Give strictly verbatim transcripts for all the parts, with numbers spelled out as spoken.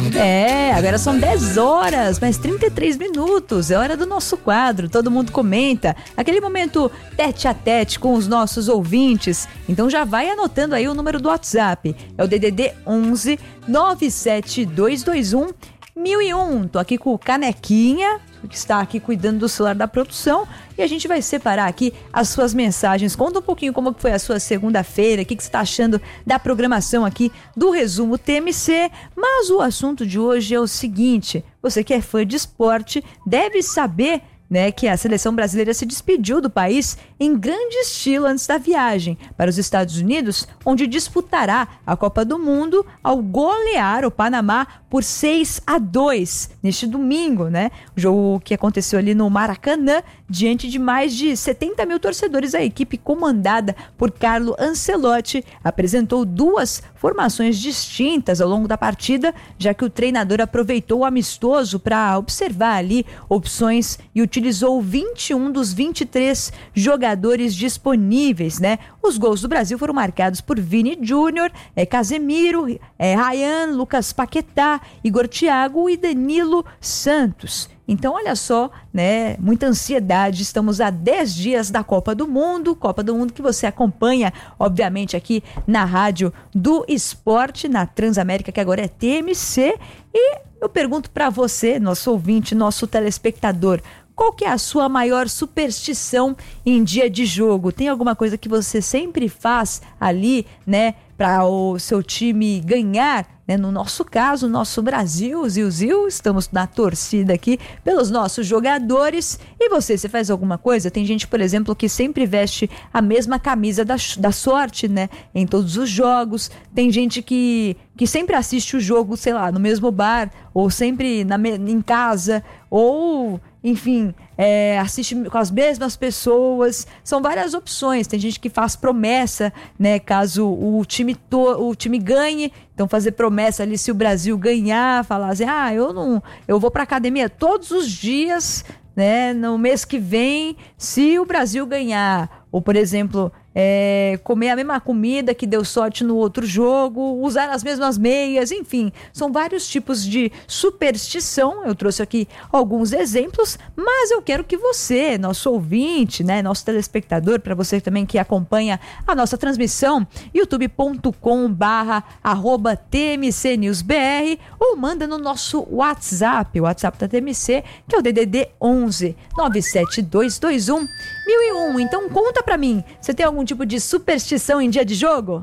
É, agora são dez horas, mais trinta e três minutos. É hora do nosso quadro, todo mundo comenta. Aquele momento tete a tete com os nossos ouvintes. Então já vai anotando aí o número do WhatsApp. É o D D D onze nove sete dois dois um mil e um. Tô aqui com o Canequinha, que está aqui cuidando do celular da produção, e a gente vai separar aqui as suas mensagens. Conta um pouquinho como foi a sua segunda-feira, o que, que você está achando da programação aqui do Resumo T M C, mas o assunto de hoje é o seguinte: você que é fã de esporte deve saber, né, que a seleção brasileira se despediu do país em grande estilo antes da viagem para os Estados Unidos, onde disputará a Copa do Mundo ao golear o Panamá por seis a dois neste domingo, né? O jogo que aconteceu ali no Maracanã, diante de mais de setenta mil torcedores. A equipe comandada por Carlo Ancelotti apresentou duas formações distintas ao longo da partida, já que o treinador aproveitou o amistoso para observar ali opções e utilizou vinte e um dos vinte e três jogadores disponíveis, né? Os gols do Brasil foram marcados por Vini Júnior, é, Casemiro, é, Ryan, Lucas Paquetá, Igor Thiago e Danilo Santos. Então, olha só, né? Muita ansiedade. Estamos a dez dias da Copa do Mundo. Copa do Mundo que você acompanha, obviamente, aqui na Rádio do Esporte, na Transamérica, que agora é T M C. E eu pergunto para você, nosso ouvinte, nosso telespectador, qual que é a sua maior superstição em dia de jogo? Tem alguma coisa que você sempre faz ali, né, para o seu time ganhar? Né? No nosso caso, o nosso Brasil, Zil Zil, estamos na torcida aqui pelos nossos jogadores. E você, você faz alguma coisa? Tem gente, por exemplo, que sempre veste a mesma camisa da, da sorte, né, em todos os jogos. Tem gente que, que sempre assiste o jogo, sei lá, no mesmo bar, ou sempre na, em casa, ou... enfim, é, assiste com as mesmas pessoas. São várias opções. Tem gente que faz promessa, né, caso o time, to, o time ganhe. Então fazer promessa ali, se o Brasil ganhar, falar assim, ah, eu não, eu vou pra academia todos os dias, né, no mês que vem, se o Brasil ganhar. Ou, por exemplo, é, comer a mesma comida que deu sorte no outro jogo, usar as mesmas meias, enfim, são vários tipos de superstição. Eu trouxe aqui alguns exemplos, mas eu quero que você, nosso ouvinte, né, nosso telespectador, para você também que acompanha a nossa transmissão, youtube ponto com barra arroba T M C News B R, ou manda no nosso WhatsApp, o WhatsApp da T M C, que é o D D D onze nove sete dois dois um mil e um. Então conta pra mim, você tem algum tipo de superstição em dia de jogo?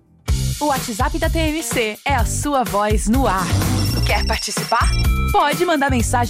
O WhatsApp da T M C é a sua voz no ar. Quer participar? Pode mandar mensagem